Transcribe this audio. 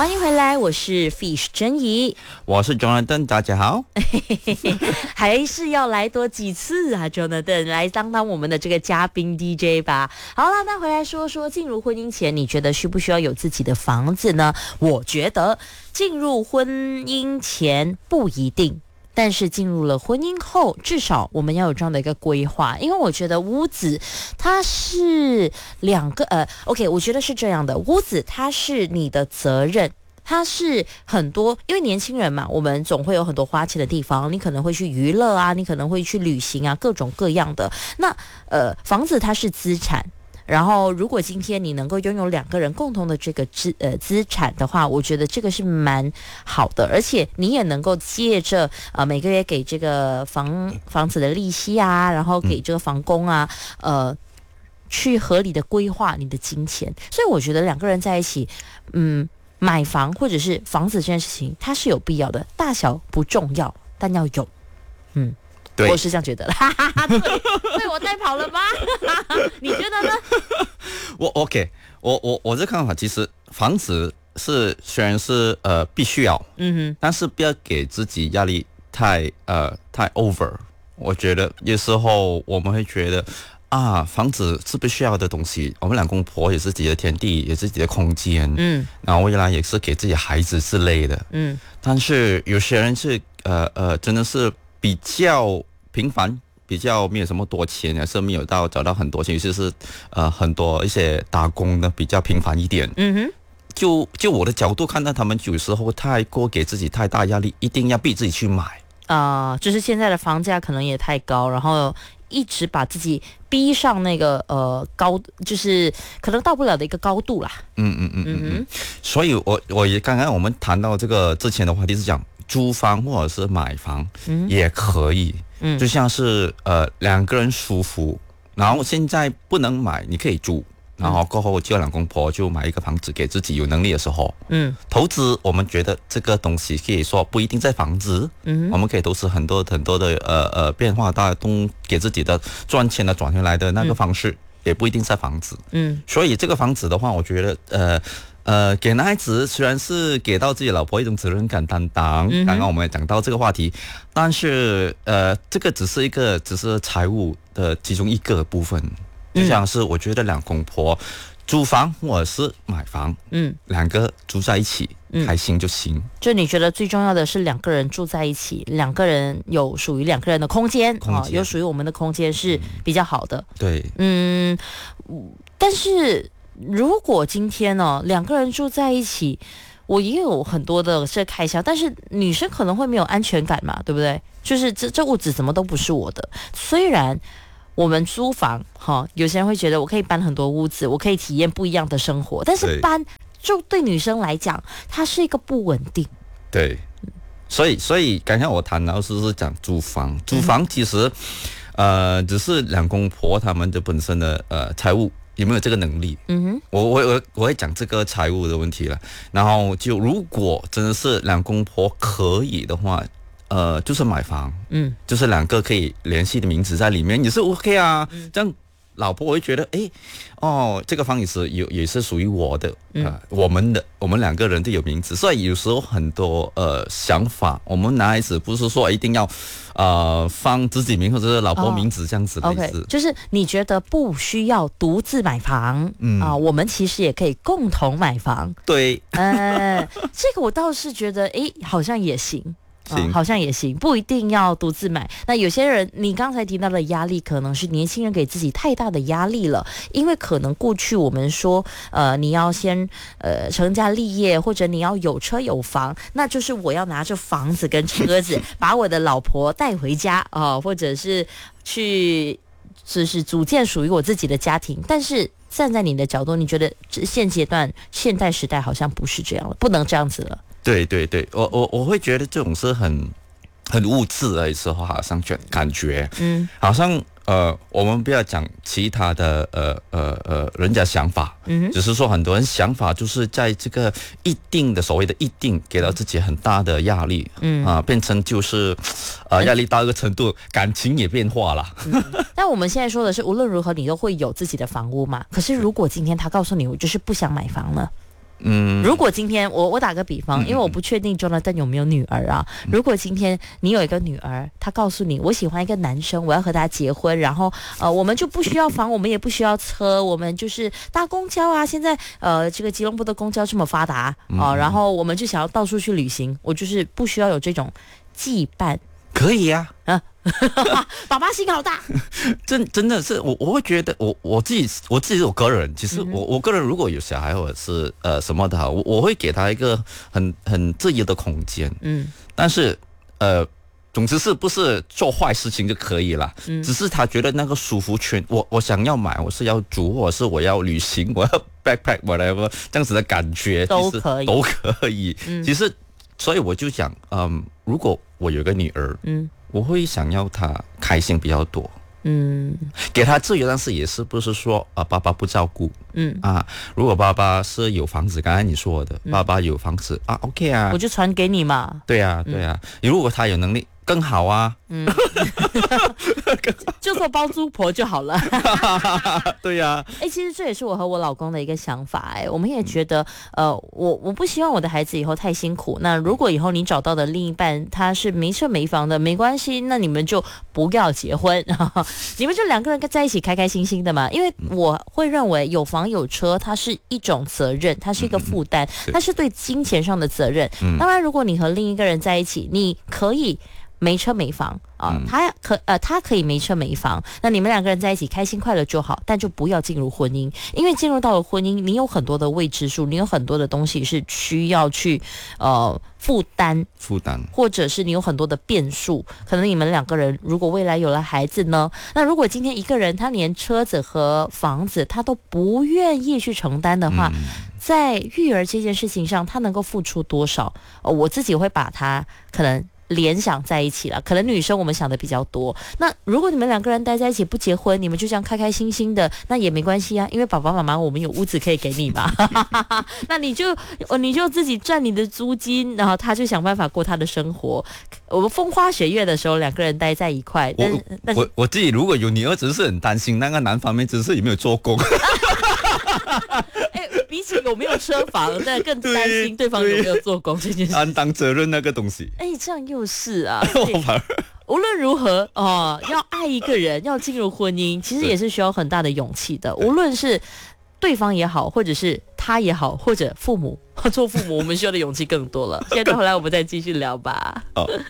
欢迎回来，我是 Fish 珍怡， 我是 Jonathan， 大家好。 还是要来多几次啊 Jonathan 来当我们的这个嘉宾 DJ 吧。好了，那回来说说进入婚姻前，你觉得需不需要有自己的房子呢？我觉得进入婚姻前不一定，但是进入了婚姻后，至少我们要有这样的一个规划。因为我觉得屋子它是OK， 我觉得是这样的，屋子它是你的责任，它是很多，因为年轻人嘛，我们总会有很多花钱的地方，你可能会去娱乐啊，你可能会去旅行啊，各种各样的。那房子它是资产。然后，如果今天你能够拥有两个人共同的这个资产的话，我觉得这个是蛮好的，而且你也能够借着每个月给这个房子的利息啊，然后给这个房工啊，去合理的规划你的金钱。所以我觉得两个人在一起，买房或者是房子这件事情，它是有必要的，大小不重要，但要有， 对， 我是这样觉得的。对，我带跑了吗？你觉得呢？ 我这看法，其实房子虽然是必须要，但是不要给自己压力太 over。我觉得有时候我们会觉得房子是必须要的东西，我们两公婆也是自己的天地，也是自己的空间，然后未来也是给自己孩子之类的，但是有些人是真的是比较平凡，比较没有什么多钱，还是没有找到很多钱，尤其是很多一些打工的比较平凡一点。就我的角度看到，他们有时候太过给自己太大压力，一定要逼自己去买。 就是现在的房价可能也太高，然后一直把自己逼上那个高，就是可能到不了的一个高度啦。 所以我也刚刚我们谈到这个之前的话题是讲租房或者是买房，也可以。就像是两个人舒服，然后现在不能买，你可以租，然后过后就两公婆就买一个房子给自己有能力的时候，投资我们觉得这个东西可以说不一定在房子，我们可以投资很多很多的变化大动给自己的赚钱的转回来的那个方式，也不一定在房子。所以这个房子的话，我觉得给男孩子虽然是给到自己老婆一种责任感担当，刚刚我们也讲到这个话题，但是这个只是财务的其中一个部分，就像是我觉得两公婆租房或者是买房，两个住在一起，开心就行。 就你觉得最重要的是两个人住在一起，两个人有属于两个人的空间，有属于我们的空间是比较好的。 对， 但是如果今天两个人住在一起，我也有很多的这开销，但是女生可能会没有安全感嘛，对不对？就是这屋子怎么都不是我的。虽然我们租房有些人会觉得我可以搬很多屋子，我可以体验不一样的生活，但是搬就对女生来讲，它是一个不稳定。 对，所以刚才我谈到是讲租房其实只是两公婆他们的本身的财务有没有这个能力？我会讲这个财务的问题了。然后就如果真的是两公婆可以的话，就是买房，就是两个可以联系的名字在里面也是 OK 啊。这样老婆我会觉得，这个房也是属于我的，我们两个人都有名字。所以有时候很多想法，我们男孩子不是说一定要放自己名或者是老婆名字这样子的意思。 OK， 就是你觉得不需要独自买房，我们其实也可以共同买房。 对， 这个我倒是觉得，好像也行。好像也行，不一定要独自买。那有些人，你刚才提到的压力，可能是年轻人给自己太大的压力了，因为可能过去我们说，你要先成家立业，或者你要有车有房，那就是我要拿着房子跟车子把我的老婆带回家或者是去就是组建属于我自己的家庭。但是站在你的角度，你觉得现阶段现代时代好像不是这样了，不能这样子了。 对，我会觉得这种是很物质的时候，好像感觉，好像我们不要讲其他的人家想法，只是说很多人想法就是在这个一定的所谓的一定给到自己很大的压力，变成就是压力到一个程度，感情也变化了。 但我们现在说的是，无论如何你都会有自己的房屋嘛。可是如果今天他告诉你，我就是不想买房了。 如果今天我打个比方，因为我不确定 Jonathan 有没有女儿啊。如果今天你有一个女儿，她告诉你我喜欢一个男生，我要和他结婚，然后我们就不需要房，我们也不需要车，我们就是搭公交啊。现在这个吉隆坡的公交这么发达然后我们就想要到处去旅行，我就是不需要有这种羁绊。 可以啊， 爸爸心好大。 真的是我会觉得我自己我个人，其实我个人如果有小孩或者是什么的话，我会给他一个很自由的空间。但是总之是不是做坏事情就可以了，只是他觉得那个舒服圈，我想要买，我是要住，或者是我要旅行，我要 backpack whatever 这样子的感觉都可以。 其实所以我就讲如果我有个女儿，我会想要她开心比较多，给她自由，但是也是不是说爸爸不照顾，如果爸爸是有房子，刚才你说的，爸爸有房子，OK 啊， 我就传给你嘛。 对啊，如果他有能力更好啊， 就做包租婆就好了。 对呀， 其实这也是我和我老公的一个想法。我们也觉得我不希望我的孩子以后太辛苦。那如果以后你找到的另一半他是没车没房的，没关系，那你们就不要结婚，你们就两个人在一起开开心心的嘛。因为我会认为有房有车它是一种责任，它是一个负担，它是对金钱上的责任。当然如果你和另一个人在一起，你可以没车没房他可以没车没房，那你们两个人在一起开心快乐就好，但就不要进入婚姻。因为进入到了婚姻，你有很多的未知数，你有很多的东西是需要去负担，或者是你有很多的变数。可能你们两个人如果未来有了孩子呢，那如果今天一个人他连车子和房子他都不愿意去承担的话，在育儿这件事情上他能够付出多少，我自己会把他可能联想在一起了。可能女生我们想的比较多，那如果你们两个人待在一起不结婚，你们就这样开开心心的，那也没关系啊，因为爸爸妈妈我们有屋子可以给你嘛。那你就自己赚你的租金，然后他就想办法过他的生活。我们风花雪月的时候两个人待在一块。 我自己如果有女儿，只是很担心那个男方面只是有没有做工。 比起有没有车房，但更担心对方有没有做工这件事， 担当责任那个东西。 这样又是啊。无论如何要爱一个人，要进入婚姻，其实也是需要很大的勇气的。无论是对方也好，或者是他也好，或者父母做父母，我们需要的勇气更多了。现在回来我们再继续聊吧。